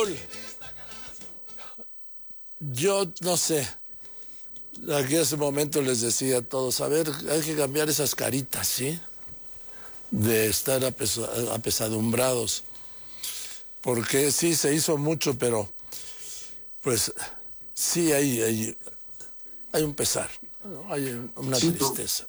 Raúl, yo no sé, aquí hace un momento les decía a todos, a ver, hay que cambiar esas caritas, ¿sí? De estar apesadumbrados, porque sí se hizo mucho, pero pues sí hay un pesar, ¿no? Hay una tristeza.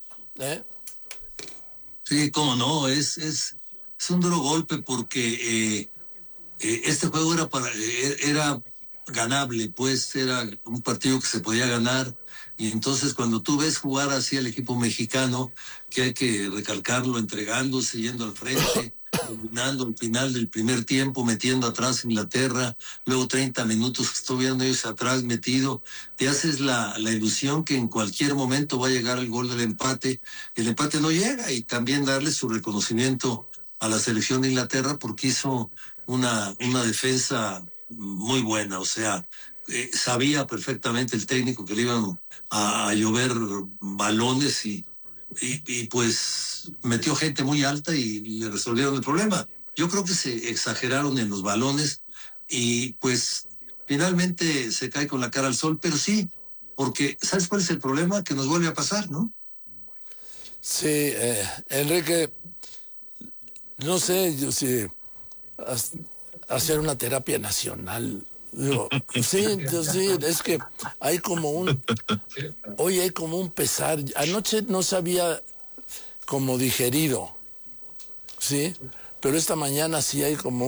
Sí, cómo no, es un duro golpe porque este juego era ganable, pues era un partido que se podía ganar, y entonces cuando tú ves jugar así al equipo mexicano, que hay que recalcarlo, entregándose, yendo al frente, dominando al final del primer tiempo, metiendo atrás a Inglaterra, luego 30 minutos que estuvieron ellos atrás metido, te haces la ilusión que en cualquier momento va a llegar el gol del empate. El empate no llega, y también darle su reconocimiento a la selección de Inglaterra porque hizo una defensa muy buena, o sea, sabía perfectamente el técnico que le iban a llover balones, y pues metió gente muy alta y le resolvieron el problema. Yo creo que se exageraron en los balones y pues finalmente se cae con la cara al sol, pero sí, porque ¿sabes cuál es el problema? Que nos vuelve a pasar, ¿no? Sí, Enrique, no sé yo si hacer una terapia nacional. Digo, sí, es que hay como hoy hay como un pesar. Anoche no se había como digerido, ¿sí? Pero esta mañana sí hay como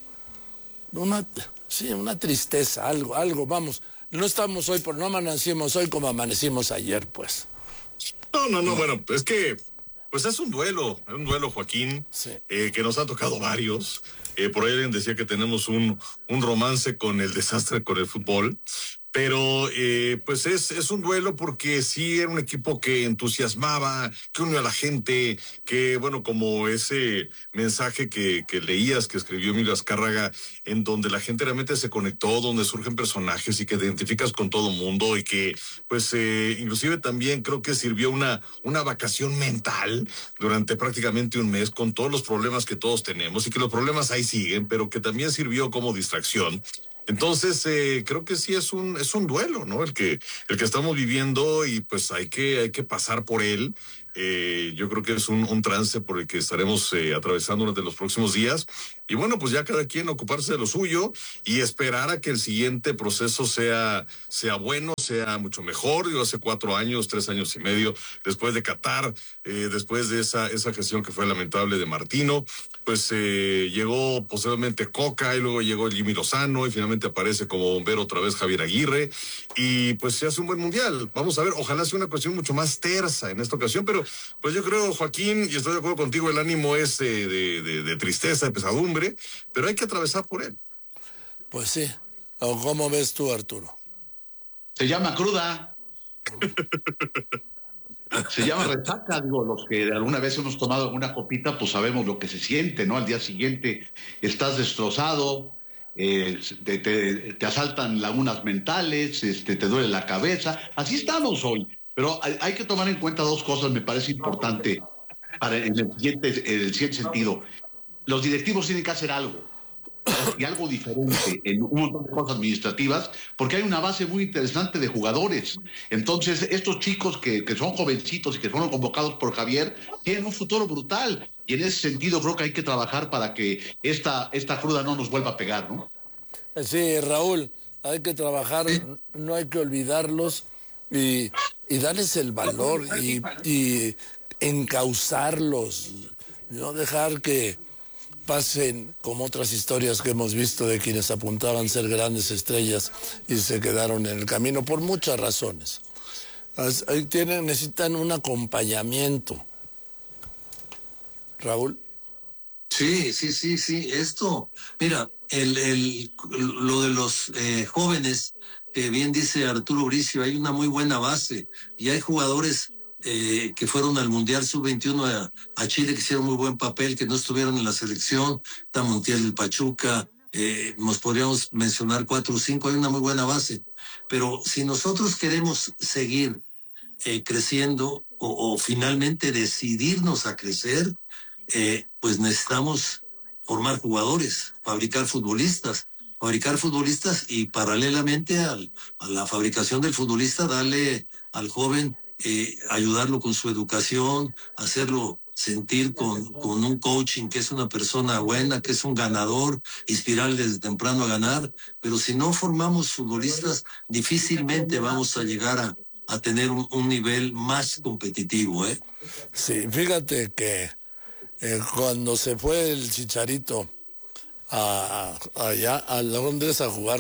una tristeza, algo, vamos. No estamos hoy, no amanecimos hoy como amanecimos ayer, pues. No, bueno, es que, pues es un duelo, Joaquín, Sí. que nos ha tocado varios. Por ahí alguien decía que tenemos un romance con el desastre con el fútbol, pero pues es un duelo porque sí era un equipo que entusiasmaba, que unió a la gente, que bueno, como ese mensaje que leías, que escribió Emilio Azcárraga, en donde la gente realmente se conectó, donde surgen personajes y que te identificas con todo mundo, y que pues inclusive también creo que sirvió una vacación mental durante prácticamente un mes con todos los problemas que todos tenemos, y que los problemas ahí siguen, pero que también sirvió como distracción. Entonces, creo que sí es un duelo, ¿no? El que estamos viviendo, y pues hay que pasar por él. Yo creo que es un trance por el que estaremos atravesando durante los próximos días. Y bueno, pues ya cada quien ocuparse de lo suyo y esperar a que el siguiente proceso sea bueno, sea mucho mejor. Yo hace 4 años, 3 años y medio, después de Qatar, después de esa gestión que fue lamentable de Martino, pues llegó posteriormente Coca, y luego llegó Jimmy Lozano, y finalmente aparece como bombero otra vez Javier Aguirre, y pues se hace un buen mundial. Vamos a ver, ojalá sea una cuestión mucho más tersa en esta ocasión, pero pues yo creo, Joaquín, y estoy de acuerdo contigo, el ánimo es de tristeza, de pesadumbre, pero hay que atravesar por él. Pues sí. ¿O cómo ves tú, Arturo? Se llama cruda. Se llama resaca, digo, los que alguna vez hemos tomado alguna copita, pues sabemos lo que se siente, ¿no? Al día siguiente estás destrozado, te asaltan lagunas mentales, te duele la cabeza, así estamos hoy. Pero hay que tomar en cuenta 2 cosas, me parece importante, en el siguiente sentido. Los directivos tienen que hacer algo, y algo diferente en un montón de cosas administrativas, porque hay una base muy interesante de jugadores. Entonces, estos chicos que son jovencitos y que fueron convocados por Javier, tienen un futuro brutal. Y en ese sentido creo que hay que trabajar para que esta cruda no nos vuelva a pegar, ¿no? Sí, Raúl, hay que trabajar, no hay que olvidarlos y darles el valor y encauzarlos, no dejar que pasen como otras historias que hemos visto de quienes apuntaban ser grandes estrellas y se quedaron en el camino por muchas razones. Necesitan un acompañamiento. Raúl. Sí. Esto, mira, lo de los jóvenes, que bien dice Arturo Bricio, hay una muy buena base y hay jugadores que fueron al Mundial Sub-21 a Chile, que hicieron muy buen papel, que no estuvieron en la selección. Está Montiel del Pachuca, nos podríamos mencionar 4 o 5, hay una muy buena base. Pero si nosotros queremos seguir creciendo o finalmente decidirnos a crecer, pues necesitamos formar jugadores, fabricar futbolistas. fabricar futbolistas y paralelamente a la fabricación del futbolista, darle al joven, ayudarlo con su educación, hacerlo sentir con un coaching que es una persona buena, que es un ganador, inspirarle desde temprano a ganar. Pero si no formamos futbolistas, difícilmente vamos a llegar a tener un nivel más competitivo, ¿eh? Sí, fíjate que cuando se fue el Chicharito allá a Londres a jugar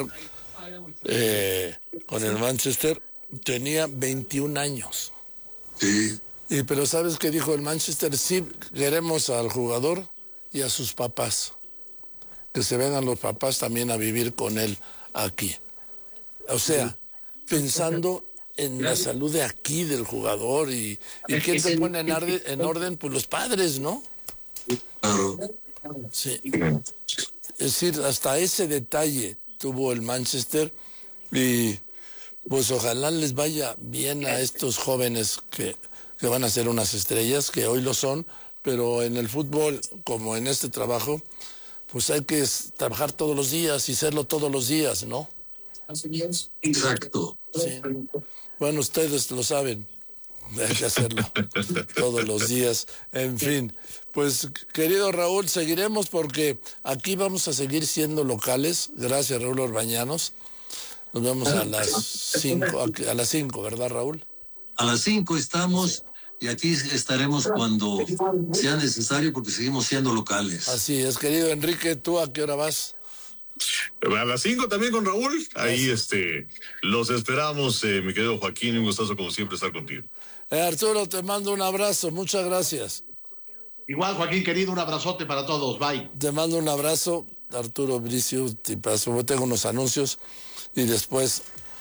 con el Manchester, tenía 21 años. Sí. Pero ¿sabes qué dijo el Manchester? Sí, queremos al jugador y a sus papás. Que se vengan los papás también a vivir con él aquí. O sea, pensando en la salud de aquí del jugador y quién se pone en orden, pues los padres, ¿no? Claro. Sí. Es decir, hasta ese detalle tuvo el Manchester y pues ojalá les vaya bien a estos jóvenes que van a ser unas estrellas, que hoy lo son, pero en el fútbol, como en este trabajo, pues hay que trabajar todos los días y serlo todos los días, ¿no? Exacto. Sí. Bueno, ustedes lo saben, hay que hacerlo todos los días. En fin, pues querido Raúl, seguiremos porque aquí vamos a seguir siendo locales. Gracias, Raúl Orbañanos. Nos vemos a las 5, ¿verdad, Raúl? A las 5 estamos y aquí estaremos cuando sea necesario porque seguimos siendo locales. Así es, querido Enrique, ¿tú a qué hora vas? A las 5 también con Raúl. Ahí los esperamos, mi querido Joaquín. Un gustazo como siempre estar contigo. Arturo, te mando un abrazo, muchas gracias. Igual, Joaquín, querido, un abrazote para todos. Bye. Te mando un abrazo, Arturo Bricio. Tengo unos anuncios y después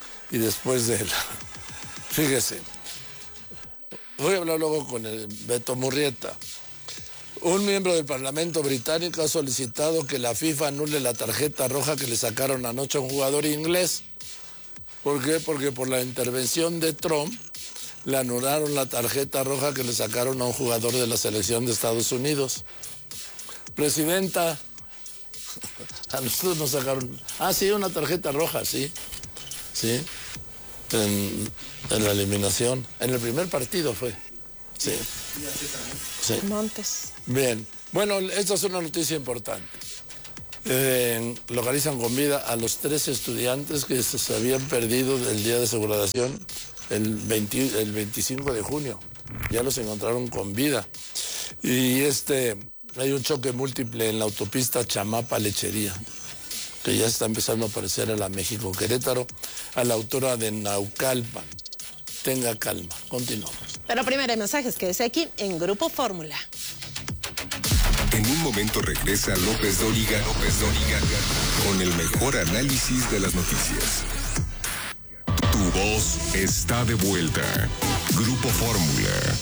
de fíjese, voy a hablar luego con el Beto Murrieta. Un miembro del Parlamento británico ha solicitado que la FIFA anule la tarjeta roja que le sacaron anoche a un jugador inglés. ¿Por qué? Porque por la intervención de Trump le anularon la tarjeta roja que le sacaron a un jugador de la selección de Estados Unidos. Presidenta, a nosotros nos sacaron... sí, una tarjeta roja, sí. Sí. En la eliminación. En el primer partido fue. Sí. Sí. Montes. Bien. Bueno, esta es una noticia importante. Localizan con vida a los 3 estudiantes que se habían perdido del día de celebración el 25 de junio. Ya los encontraron con vida. Y hay un choque múltiple en la autopista Chamapa-Lechería, que ya está empezando a aparecer en la México-Querétaro, a la autora de Naucalpan. Tenga calma. Continuamos. Pero primero hay mensajes que es aquí en Grupo Fórmula. En un momento regresa López Dóriga con el mejor análisis de las noticias. Tu voz está de vuelta. Grupo Fórmula.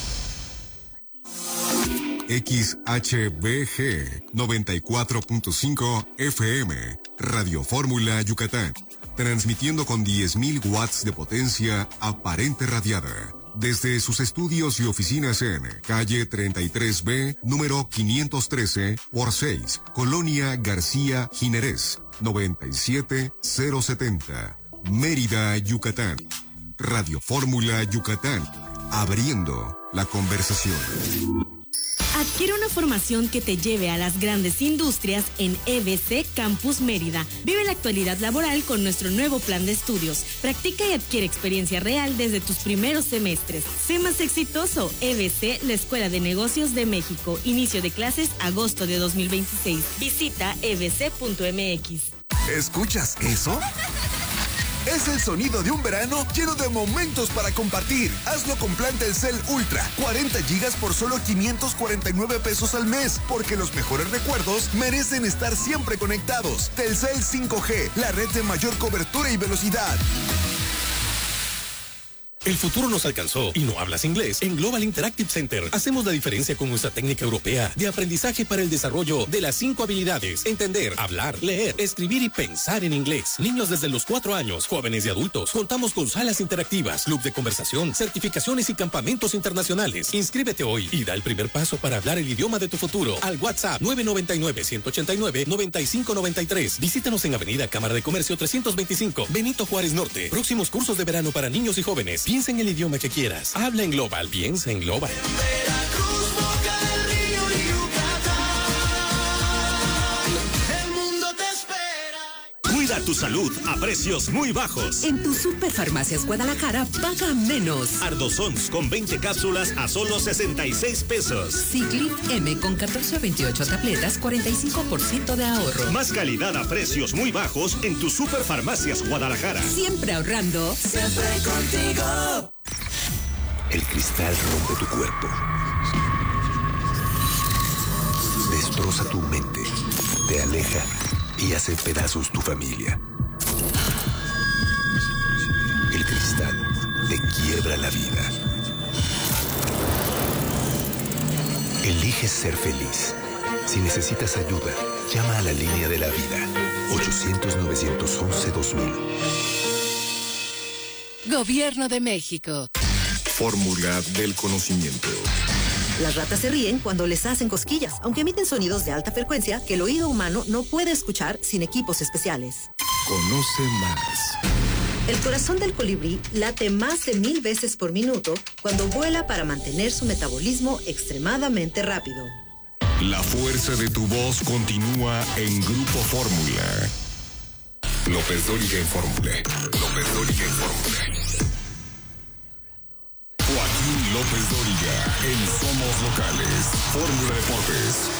XHBG 94.5 FM, Radio Fórmula Yucatán. Transmitiendo con 10.000 watts de potencia aparente radiada. Desde sus estudios y oficinas en calle 33B, número 513 por 6, Colonia García Jiménez, 97070, Mérida, Yucatán. Radio Fórmula Yucatán, abriendo la conversación. Adquiere una formación que te lleve a las grandes industrias en EBC Campus Mérida. Vive la actualidad laboral con nuestro nuevo plan de estudios. Practica y adquiere experiencia real desde tus primeros semestres. Sé más exitoso. EBC, la Escuela de Negocios de México. Inicio de clases agosto de 2026. Visita ebc.mx. ¿Escuchas eso? Es el sonido de un verano lleno de momentos para compartir. Hazlo con plan Telcel Ultra. 40 gigas por solo 549 pesos al mes. Porque los mejores recuerdos merecen estar siempre conectados. Telcel 5G, la red de mayor cobertura y velocidad. El futuro nos alcanzó y no hablas inglés. En Global Interactive Center hacemos la diferencia con nuestra técnica europea de aprendizaje para el desarrollo de las 5 habilidades: entender, hablar, leer, escribir y pensar en inglés. Niños desde los 4 años, jóvenes y adultos. Contamos con salas interactivas, club de conversación, certificaciones y campamentos internacionales. Inscríbete hoy y da el primer paso para hablar el idioma de tu futuro al WhatsApp 999-189-9593. Visítanos en Avenida Cámara de Comercio 325, Benito Juárez Norte. Próximos cursos de verano para niños y jóvenes. Piensa en el idioma que quieras. Habla en Global. Piensa en Global. Veracruz, Boca del Río y Yucatán. El mundo te espera. Cuida tu salud a precios muy bajos. En tu Superfarmacias Guadalajara, paga menos. Ardosons con 20 cápsulas a solo 66 pesos. Ciclip M con 14 a 28 tabletas, 45% de ahorro. Más calidad a precios muy bajos en tu Superfarmacias Guadalajara. Siempre ahorrando. Siempre contigo. El cristal rompe tu cuerpo. Destroza tu mente. Te aleja y hace pedazos tu familia. El cristal te quiebra la vida. Elige ser feliz. Si necesitas ayuda, llama a la línea de la vida. 800-911-2000. Gobierno de México. Fórmula del conocimiento. Las ratas se ríen cuando les hacen cosquillas, aunque emiten sonidos de alta frecuencia que el oído humano no puede escuchar sin equipos especiales. Conoce más. El corazón del colibrí late más de 1000 veces por minuto cuando vuela para mantener su metabolismo extremadamente rápido. La fuerza de tu voz continúa en Grupo Fórmula. López Dóriga en Fórmula. López Dóriga en Fórmula. Joaquín López Dóriga en Somos Locales. Fórmula Deportes.